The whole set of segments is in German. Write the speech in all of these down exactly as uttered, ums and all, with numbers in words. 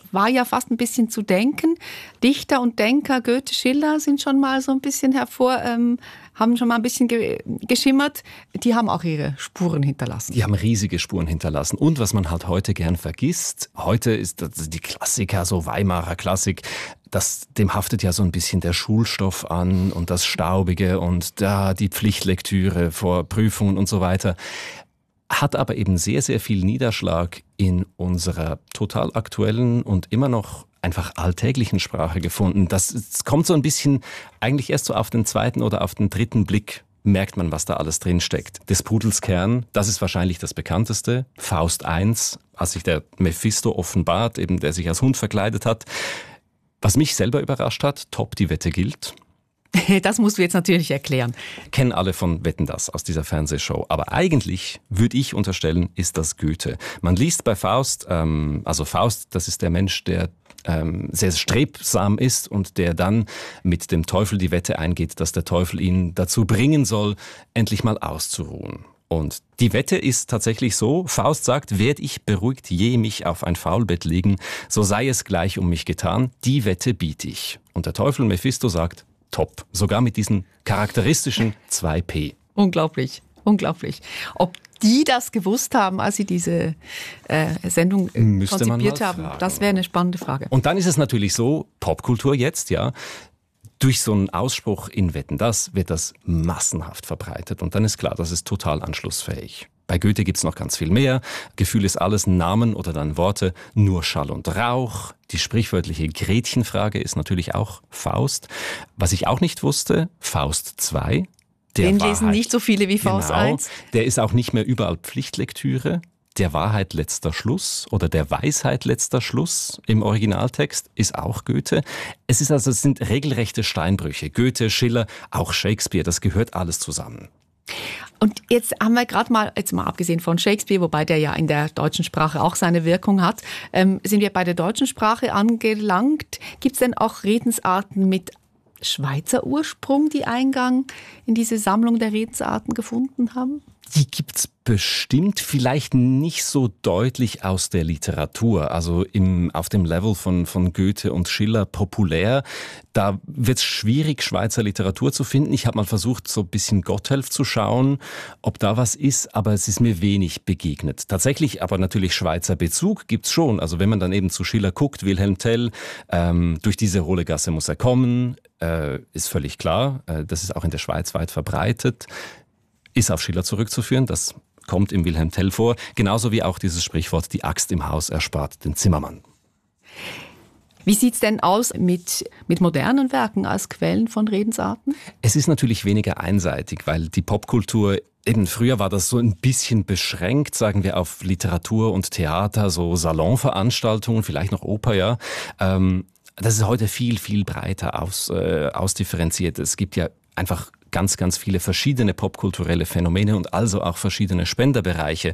war ja fast ein bisschen zu denken. Dichter und Denker, Goethe, Schiller sind schon mal so ein bisschen hervor, ähm, haben schon mal ein bisschen ge- geschimmert. Die haben auch ihre Spuren hinterlassen. Die haben riesige Spuren hinterlassen. Und was man halt heute gern vergisst, heute ist das die Klassiker, so Weimarer Klassik, das, dem haftet ja so ein bisschen der Schulstoff an und das Staubige und da die Pflichtlektüre vor Prüfungen und so weiter. Hat aber eben sehr, sehr viel Niederschlag in unserer total aktuellen und immer noch einfach alltäglichen Sprache gefunden. Das, das kommt so ein bisschen eigentlich erst so auf den zweiten oder auf den dritten Blick, merkt man, was da alles drin steckt. Des Pudels Kern, das ist wahrscheinlich das bekannteste. Faust eins, als sich der Mephisto offenbart, eben der sich als Hund verkleidet hat. Was mich selber überrascht hat, top, die Wette gilt. Das musst du jetzt natürlich erklären. Kennen alle von Wetten, das aus dieser Fernsehshow. Aber eigentlich, würde ich unterstellen, ist das Goethe. Man liest bei Faust, ähm, also Faust, das ist der Mensch, der ähm, sehr strebsam ist und der dann mit dem Teufel die Wette eingeht, dass der Teufel ihn dazu bringen soll, endlich mal auszuruhen. Und die Wette ist tatsächlich so, Faust sagt, werd ich beruhigt je mich auf ein Faulbett legen, so sei es gleich um mich getan, die Wette biete ich. Und der Teufel Mephisto sagt, top. Sogar mit diesen charakteristischen zwei P. Unglaublich, unglaublich. Ob die das gewusst haben, als sie diese äh, Sendung äh, Müsste konzipiert man mal haben, fragen. das wäre eine spannende Frage. Und dann ist es natürlich so, Popkultur jetzt, ja, durch so einen Ausspruch in Wetten, das wird das massenhaft verbreitet. Und dann ist klar, das ist total anschlussfähig. Bei Goethe gibt's noch ganz viel mehr. Gefühl ist alles, Namen oder dann Worte, nur Schall und Rauch. Die sprichwörtliche Gretchenfrage ist natürlich auch Faust. Was ich auch nicht wusste, Faust zwei. Der Den Wahrheit, lesen nicht so viele wie Faust genau, eins. Der ist auch nicht mehr überall Pflichtlektüre. Der Wahrheit letzter Schluss oder der Weisheit letzter Schluss im Originaltext ist auch Goethe. Es ist also, es sind regelrechte Steinbrüche. Goethe, Schiller, auch Shakespeare, das gehört alles zusammen. Und jetzt haben wir gerade mal, jetzt mal abgesehen von Shakespeare, wobei der ja in der deutschen Sprache auch seine Wirkung hat, ähm, sind wir bei der deutschen Sprache angelangt. Gibt es denn auch Redensarten mit Schweizer Ursprung, die Eingang in diese Sammlung der Redensarten gefunden haben? Die gibt's bestimmt, vielleicht nicht so deutlich aus der Literatur, also im, auf dem Level von, von Goethe und Schiller populär. Da wird's schwierig, Schweizer Literatur zu finden. Ich habe mal versucht, so ein bisschen Gotthelf zu schauen, ob da was ist, aber es ist mir wenig begegnet. Tatsächlich aber natürlich Schweizer Bezug gibt's schon. Also wenn man dann eben zu Schiller guckt, Wilhelm Tell, ähm, durch diese hohle Gasse muss er kommen, äh, ist völlig klar. Äh, das ist auch in der Schweiz weit verbreitet. Ist auf Schiller zurückzuführen, das kommt im Wilhelm Tell vor, genauso wie auch dieses Sprichwort, die Axt im Haus erspart den Zimmermann. Wie sieht's denn aus mit, mit modernen Werken als Quellen von Redensarten? Es ist natürlich weniger einseitig, weil die Popkultur, eben früher war das so ein bisschen beschränkt, sagen wir, auf Literatur und Theater, so Salonveranstaltungen, vielleicht noch Oper, ja. Ähm, das ist heute viel, viel breiter aus, äh, ausdifferenziert. Es gibt ja einfach ganz, ganz viele verschiedene popkulturelle Phänomene und also auch verschiedene Spenderbereiche.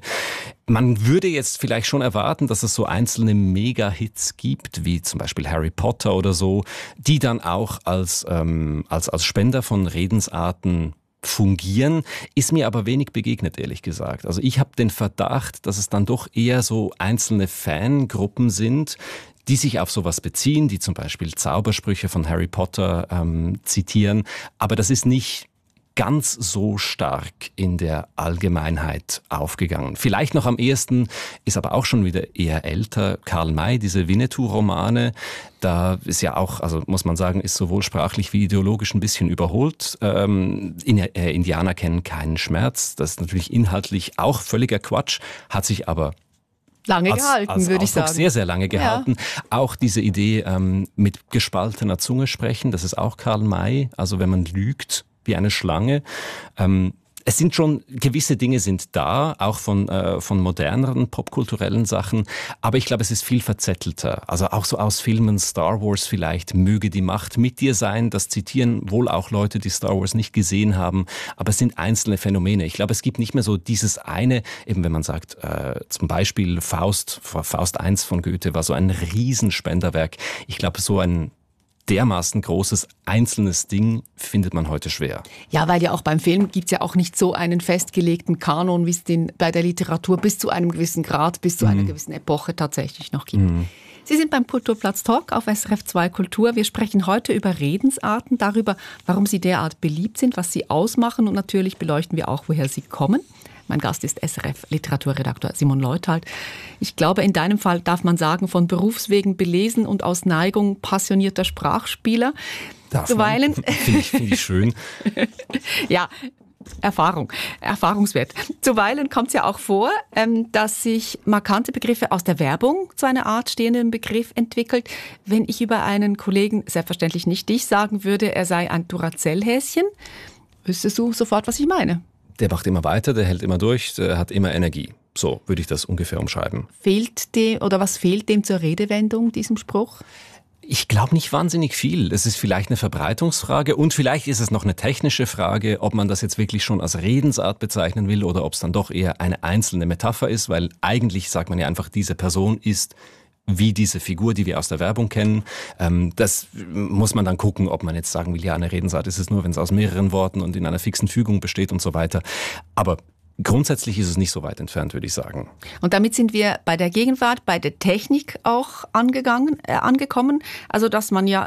Man würde jetzt vielleicht schon erwarten, dass es so einzelne Mega-Hits gibt, wie zum Beispiel Harry Potter oder so, die dann auch als, ähm, als, als Spender von Redensarten fungieren, ist mir aber wenig begegnet, ehrlich gesagt. Also ich habe den Verdacht, dass es dann doch eher so einzelne Fangruppen sind, die sich auf sowas beziehen, die zum Beispiel Zaubersprüche von Harry Potter ähm, zitieren. Aber das ist nicht ganz so stark in der Allgemeinheit aufgegangen. Vielleicht noch am ehesten, ist aber auch schon wieder eher älter, Karl May, diese Winnetou-Romane. Da ist ja auch, also muss man sagen, ist sowohl sprachlich wie ideologisch ein bisschen überholt. Ähm, äh, Indianer kennen keinen Schmerz. Das ist natürlich inhaltlich auch völliger Quatsch, hat sich aber Lange als, gehalten, als würde ich Ausdruck sagen. Sehr, sehr lange gehalten. Ja. Auch diese Idee ähm, mit gespaltener Zunge sprechen, das ist auch Karl May. Also wenn man lügt wie eine Schlange. Ähm, es sind schon, gewisse Dinge sind da, auch von, äh, von moderneren popkulturellen Sachen. Aber ich glaube, es ist viel verzettelter. Also auch so aus Filmen, Star Wars vielleicht, möge die Macht mit dir sein. Das zitieren wohl auch Leute, die Star Wars nicht gesehen haben. Aber es sind einzelne Phänomene. Ich glaube, es gibt nicht mehr so dieses eine, eben wenn man sagt, äh, zum Beispiel Faust, Faust eins von Goethe war so ein Riesenspenderwerk. Ich glaube, so ein dermaßen großes einzelnes Ding findet man heute schwer. Ja, weil ja auch beim Film gibt's ja auch nicht so einen festgelegten Kanon, wie es den bei der Literatur bis zu einem gewissen Grad, bis zu mhm. einer gewissen Epoche tatsächlich noch gibt. Mhm. Sie sind beim Kulturplatz Talk auf S R F zwei Kultur. Wir sprechen heute über Redensarten, darüber, warum sie derart beliebt sind, was sie ausmachen und natürlich beleuchten wir auch, woher sie kommen. Mein Gast ist S R F-Literaturredakteur Simon Leuthold. Ich glaube, in deinem Fall darf man sagen, von Berufswegen belesen und aus Neigung passionierter Sprachspieler. Darf Zuweilen finde ich, find ich schön. Ja, Erfahrung, Erfahrungswert. Zuweilen kommt es ja auch vor, dass sich markante Begriffe aus der Werbung zu einer Art stehenden Begriff entwickelt. Wenn ich über einen Kollegen, selbstverständlich nicht dich, sagen würde, er sei ein Duracell-Häschen, wüsstest du sofort, was ich meine. Der macht immer weiter, der hält immer durch, der hat immer Energie. So würde ich das ungefähr umschreiben. Fehlt dem, oder was fehlt dem zur Redewendung, diesem Spruch? Ich glaube nicht wahnsinnig viel. Es ist vielleicht eine Verbreitungsfrage und vielleicht ist es noch eine technische Frage, ob man das jetzt wirklich schon als Redensart bezeichnen will oder ob es dann doch eher eine einzelne Metapher ist, weil eigentlich sagt man ja einfach, diese Person ist wie diese Figur, die wir aus der Werbung kennen. Das muss man dann gucken, ob man jetzt sagen will, ja, eine Redensart ist es nur, wenn es aus mehreren Worten und in einer fixen Fügung besteht und so weiter. Aber grundsätzlich ist es nicht so weit entfernt, würde ich sagen. Und damit sind wir bei der Gegenwart, bei der Technik auch angegangen, äh, angekommen. Also, dass man ja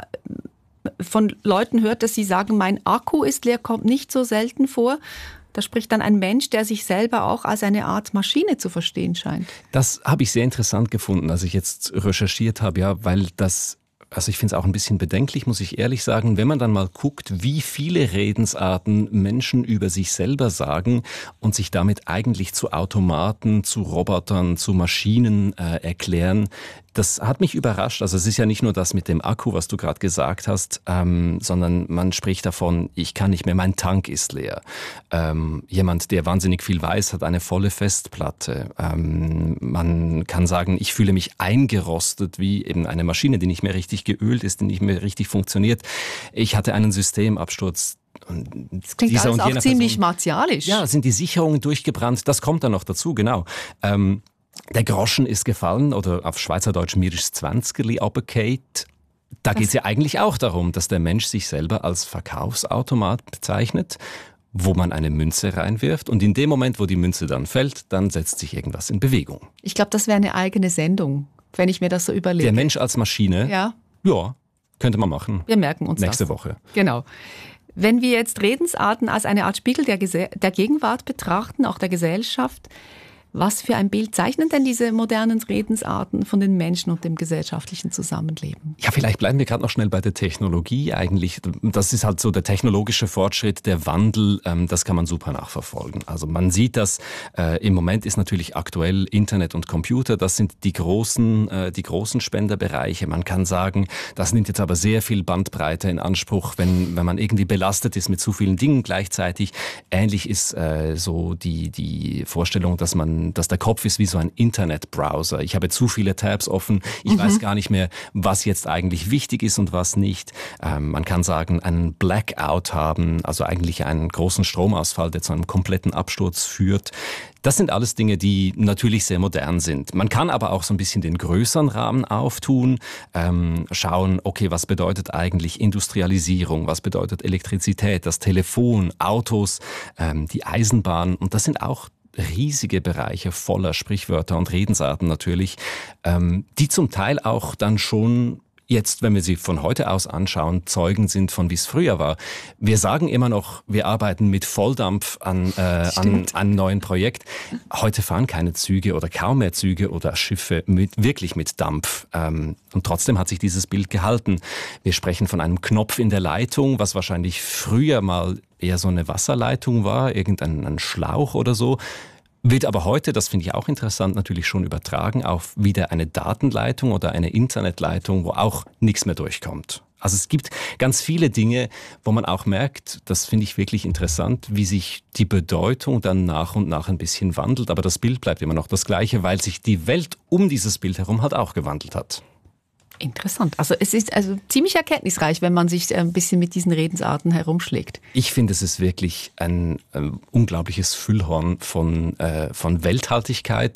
von Leuten hört, dass sie sagen, mein Akku ist leer, kommt nicht so selten vor. Da spricht dann ein Mensch, der sich selber auch als eine Art Maschine zu verstehen scheint. Das habe ich sehr interessant gefunden, als ich jetzt recherchiert habe, ja, weil das... Also ich finde es auch ein bisschen bedenklich, muss ich ehrlich sagen, wenn man dann mal guckt, wie viele Redensarten Menschen über sich selber sagen und sich damit eigentlich zu Automaten, zu Robotern, zu Maschinen äh, erklären. Das hat mich überrascht. Also es ist ja nicht nur das mit dem Akku, was du gerade gesagt hast, ähm, sondern man spricht davon, ich kann nicht mehr, mein Tank ist leer. Ähm, jemand, der wahnsinnig viel weiß, hat eine volle Festplatte. Ähm, man kann sagen, ich fühle mich eingerostet, wie eben eine Maschine, die nicht mehr richtig geölt ist, die nicht mehr richtig funktioniert. Ich hatte einen Systemabsturz. Das klingt alles auch ziemlich Person, martialisch. Ja, sind die Sicherungen durchgebrannt? Das kommt dann noch dazu, genau. Ähm, Der Groschen ist gefallen oder auf Schweizerdeutsch mir ist zwanzigerli runtergefallen. Da geht es ja eigentlich auch darum, dass der Mensch sich selber als Verkaufsautomat bezeichnet, wo man eine Münze reinwirft und in dem Moment, wo die Münze dann fällt, dann setzt sich irgendwas in Bewegung. Ich glaube, das wäre eine eigene Sendung, wenn ich mir das so überlege. Der Mensch als Maschine? Ja. Ja, könnte man machen. Wir merken uns Nächste das. Woche. Genau. Wenn wir jetzt Redensarten als eine Art Spiegel der, Gese- der Gegenwart betrachten, auch der Gesellschaft, was für ein Bild zeichnen denn diese modernen Redensarten von den Menschen und dem gesellschaftlichen Zusammenleben? Ja, vielleicht bleiben wir gerade noch schnell bei der Technologie eigentlich. Das ist halt so der technologische Fortschritt, der Wandel, ähm, das kann man super nachverfolgen. Also man sieht das, äh, im Moment ist natürlich aktuell Internet und Computer, das sind die großen, äh, die großen Spenderbereiche. Man kann sagen, das nimmt jetzt aber sehr viel Bandbreite in Anspruch, wenn, wenn man irgendwie belastet ist mit zu vielen Dingen gleichzeitig. Ähnlich ist äh, so die, die Vorstellung, dass man dass der Kopf ist wie so ein Internetbrowser. Ich habe zu viele Tabs offen. Ich mhm. weiß gar nicht mehr, was jetzt eigentlich wichtig ist und was nicht. Ähm, man kann sagen, einen Blackout haben, also eigentlich einen großen Stromausfall, der zu einem kompletten Absturz führt. Das sind alles Dinge, die natürlich sehr modern sind. Man kann aber auch so ein bisschen den größeren Rahmen auftun, ähm, schauen, okay, was bedeutet eigentlich Industrialisierung, was bedeutet Elektrizität, das Telefon, Autos, ähm, die Eisenbahn. Und das sind auch riesige Bereiche voller Sprichwörter und Redensarten natürlich, ähm, die zum Teil auch dann schon jetzt, wenn wir sie von heute aus anschauen, Zeugen sind von wie es früher war. Wir sagen immer noch, wir arbeiten mit Volldampf an, äh, an einem neuen Projekt. Heute fahren keine Züge oder kaum mehr Züge oder Schiffe mit, wirklich mit Dampf. Ähm, und trotzdem hat sich dieses Bild gehalten. Wir sprechen von einem Knopf in der Leitung, was wahrscheinlich früher mal eher so eine Wasserleitung war, irgendein ein Schlauch oder so. Wird aber heute, das finde ich auch interessant, natürlich schon übertragen auf wieder eine Datenleitung oder eine Internetleitung, wo auch nichts mehr durchkommt. Also es gibt ganz viele Dinge, wo man auch merkt, das finde ich wirklich interessant, wie sich die Bedeutung dann nach und nach ein bisschen wandelt. Aber das Bild bleibt immer noch das Gleiche, weil sich die Welt um dieses Bild herum halt auch gewandelt hat. Interessant. Also es ist also ziemlich erkenntnisreich, wenn man sich ein bisschen mit diesen Redensarten herumschlägt. Ich finde, es ist wirklich ein, ein unglaubliches Füllhorn von, äh, von Welthaltigkeit.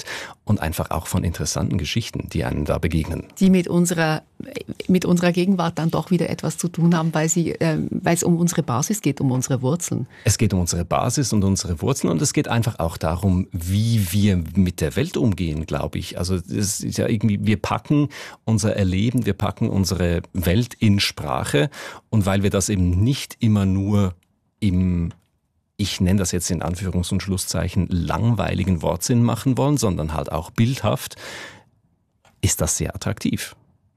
und einfach auch von interessanten Geschichten, die einem da begegnen. Die mit unserer, mit unserer Gegenwart dann doch wieder etwas zu tun haben, weil, sie, äh, weil es um unsere Basis geht, um unsere Wurzeln. Es geht um unsere Basis und unsere Wurzeln und es geht einfach auch darum, wie wir mit der Welt umgehen, glaube ich. Also es ist ja irgendwie, wir packen unser Erleben, wir packen unsere Welt in Sprache und weil wir das eben nicht immer nur im, ich nenne das jetzt in Anführungs- und Schlusszeichen, langweiligen Wortsinn machen wollen, sondern halt auch bildhaft, ist das sehr attraktiv.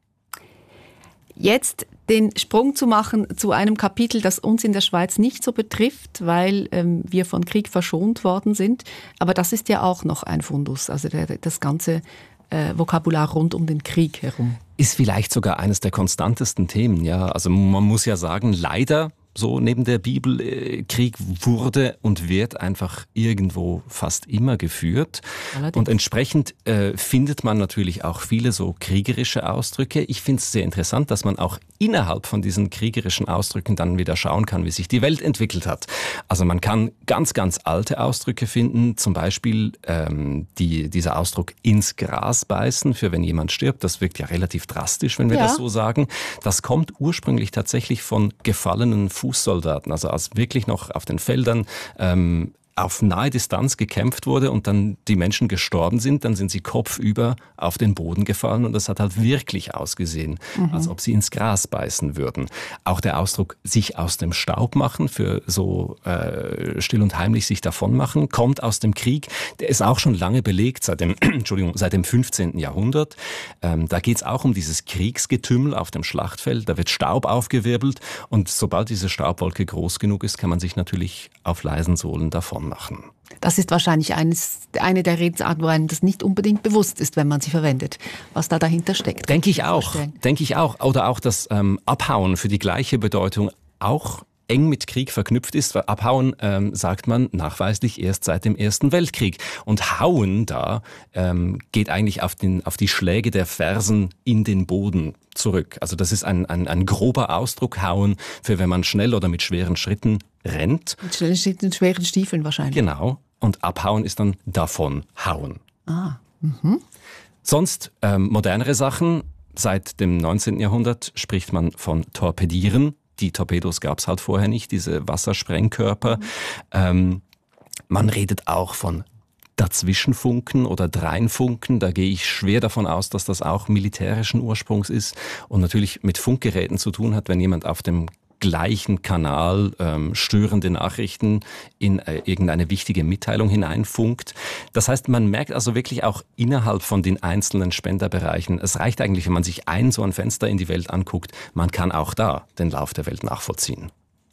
Jetzt den Sprung zu machen zu einem Kapitel, das uns in der Schweiz nicht so betrifft, weil ähm, wir von Krieg verschont worden sind. Aber das ist ja auch noch ein Fundus, also der, das ganze äh, Vokabular rund um den Krieg herum. Ist vielleicht sogar eines der konstantesten Themen, ja. Also man muss ja sagen, leider, so neben der Bibel, äh, Krieg wurde und wird einfach irgendwo fast immer geführt. Allerdings. Und entsprechend äh, findet man natürlich auch viele so kriegerische Ausdrücke. Ich finde es sehr interessant, dass man auch innerhalb von diesen kriegerischen Ausdrücken dann wieder schauen kann, wie sich die Welt entwickelt hat. Also man kann ganz, ganz alte Ausdrücke finden, zum Beispiel ähm, die, dieser Ausdruck ins Gras beißen, für wenn jemand stirbt. Das wirkt ja relativ drastisch, wenn wir ja. das so sagen. Das kommt ursprünglich tatsächlich von gefallenen Fußsoldaten, also als wirklich noch auf den Feldern ähm, auf nahe Distanz gekämpft wurde und dann die Menschen gestorben sind, dann sind sie kopfüber auf den Boden gefallen und das hat halt wirklich ausgesehen, mhm. als ob sie ins Gras beißen würden. Auch der Ausdruck sich aus dem Staub machen, für so äh, still und heimlich sich davon machen, kommt aus dem Krieg. Der ist auch schon lange belegt, seit dem, Entschuldigung, seit dem fünfzehnten Jahrhundert. Ähm, da geht es auch um dieses Kriegsgetümmel auf dem Schlachtfeld. Da wird Staub aufgewirbelt und sobald diese Staubwolke groß genug ist, kann man sich natürlich auf leisen Sohlen davon machen. Das ist wahrscheinlich eines, eine der Redensarten, wo einem das nicht unbedingt bewusst ist, wenn man sie verwendet, was da dahinter steckt. Denke ich auch, denke ich auch. Oder auch das ähm, Abhauen für die gleiche Bedeutung auch eng mit Krieg verknüpft ist. Weil Abhauen ähm, sagt man nachweislich erst seit dem Ersten Weltkrieg. Und Hauen da ähm, geht eigentlich auf, den, auf die Schläge der Fersen in den Boden zurück. Also das ist ein, ein, ein grober Ausdruck, Hauen, für wenn man schnell oder mit schweren Schritten rennt. Mit schnellen Schritten, schweren Stiefeln wahrscheinlich. Genau. Und abhauen ist dann davon hauen. Ah. Mhm. Sonst ähm, modernere Sachen. Seit dem neunzehnten Jahrhundert spricht man von Torpedieren. Die Torpedos gab es halt vorher nicht, diese Wassersprengkörper. Mhm. Ähm, man redet auch von Dazwischenfunken oder Dreinfunken. Da gehe ich schwer davon aus, dass das auch militärischen Ursprungs ist und natürlich mit Funkgeräten zu tun hat, wenn jemand auf dem gleichen Kanal ähm, störende Nachrichten in äh, irgendeine wichtige Mitteilung hineinfunkt. Das heißt, man merkt also wirklich auch innerhalb von den einzelnen Spenderbereichen, es reicht eigentlich, wenn man sich ein so ein Fenster in die Welt anguckt, man kann auch da den Lauf der Welt nachvollziehen.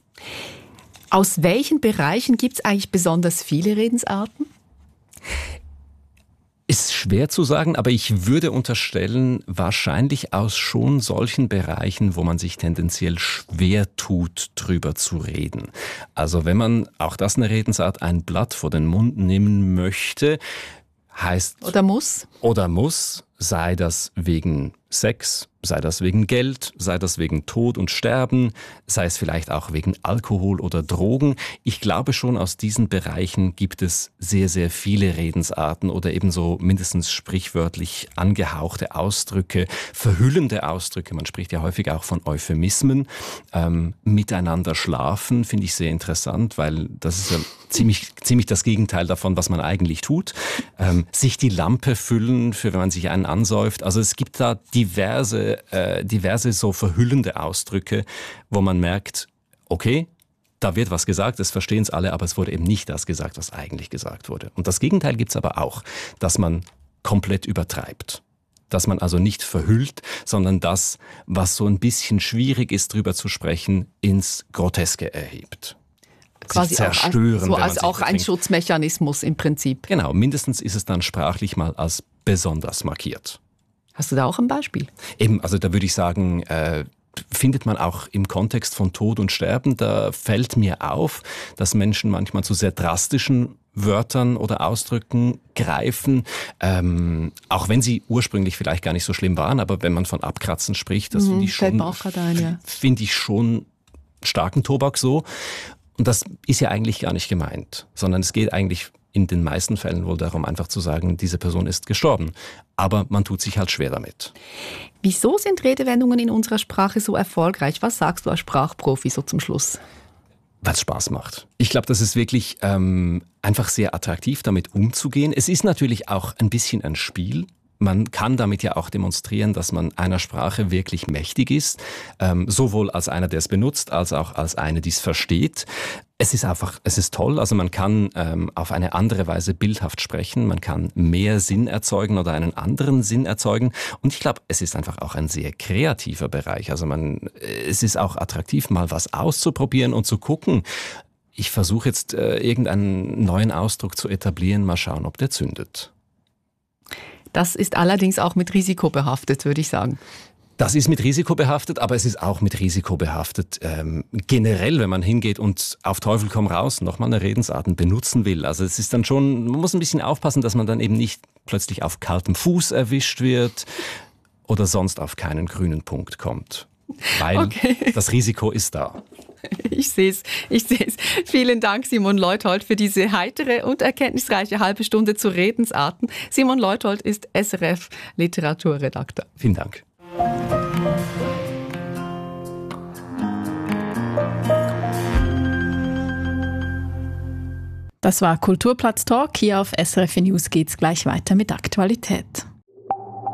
Aus welchen Bereichen gibt es eigentlich besonders viele Redensarten? Ist schwer zu sagen, aber ich würde unterstellen, wahrscheinlich aus schon solchen Bereichen, wo man sich tendenziell schwer tut, drüber zu reden. Also wenn man, auch das eine Redensart, ein Blatt vor den Mund nehmen möchte, heißt... Oder muss. Oder muss, sei das wegen Sex, sei das wegen Geld, sei das wegen Tod und Sterben, sei es vielleicht auch wegen Alkohol oder Drogen. Ich glaube schon, aus diesen Bereichen gibt es sehr, sehr viele Redensarten oder ebenso mindestens sprichwörtlich angehauchte Ausdrücke, verhüllende Ausdrücke. Man spricht ja häufig auch von Euphemismen. Ähm, miteinander schlafen finde ich sehr interessant, weil das ist ja ziemlich, ziemlich das Gegenteil davon, was man eigentlich tut. Ähm, sich die Lampe füllen, für wenn man sich einen ansäuft. Also es gibt da diverse, äh, diverse so verhüllende Ausdrücke, wo man merkt, okay, da wird was gesagt, das verstehen es alle, aber es wurde eben nicht das gesagt, was eigentlich gesagt wurde. Und das Gegenteil gibt es aber auch, dass man komplett übertreibt. Dass man also nicht verhüllt, sondern das, was so ein bisschen schwierig ist, drüber zu sprechen, ins Groteske erhebt. Quasi zerstören, auch als, so als auch ein Schutzmechanismus im Prinzip. Genau, mindestens ist es dann sprachlich mal als besonders markiert. Hast du da auch ein Beispiel? Eben, also da würde ich sagen, äh, findet man auch im Kontext von Tod und Sterben, da fällt mir auf, dass Menschen manchmal zu sehr drastischen Wörtern oder Ausdrücken greifen, ähm, auch wenn sie ursprünglich vielleicht gar nicht so schlimm waren, aber wenn man von Abkratzen spricht, das mhm, finde ich schon, ein, ja. finde ich schon starken Tobak so. Und das ist ja eigentlich gar nicht gemeint, sondern es geht eigentlich in den meisten Fällen wohl darum, einfach zu sagen, diese Person ist gestorben. Aber man tut sich halt schwer damit. Wieso sind Redewendungen in unserer Sprache so erfolgreich? Was sagst du als Sprachprofi so zum Schluss? Weil es Spaß macht. Ich glaube, das ist wirklich ähm, einfach sehr attraktiv, damit umzugehen. Es ist natürlich auch ein bisschen ein Spiel. Man kann damit ja auch demonstrieren, dass man einer Sprache wirklich mächtig ist, ähm, sowohl als einer, der es benutzt, als auch als einer, die es versteht. Es ist einfach, es ist toll, also man kann ähm, auf eine andere Weise bildhaft sprechen, man kann mehr Sinn erzeugen oder einen anderen Sinn erzeugen und ich glaube, es ist einfach auch ein sehr kreativer Bereich, also man, es ist auch attraktiv, mal was auszuprobieren und zu gucken. Ich versuche jetzt äh, irgendeinen neuen Ausdruck zu etablieren, mal schauen, ob der zündet. Das ist allerdings auch mit Risiko behaftet, würde ich sagen. Das ist mit Risiko behaftet, aber es ist auch mit Risiko behaftet. Ähm, generell, wenn man hingeht und auf Teufel komm raus nochmal eine Redensart benutzen will. Also es ist dann schon, man muss ein bisschen aufpassen, dass man dann eben nicht plötzlich auf kaltem Fuß erwischt wird oder sonst auf keinen grünen Punkt kommt. Weil okay. Das Risiko ist da. Ich sehe es, ich sehe es. Vielen Dank, Simon Leuthold, für diese heitere und erkenntnisreiche halbe Stunde zu Redensarten. Simon Leuthold ist S R F-Literaturredakteur. Vielen Dank. Das war Kulturplatz Talk. Hier auf S R F News geht's gleich weiter mit Aktualität.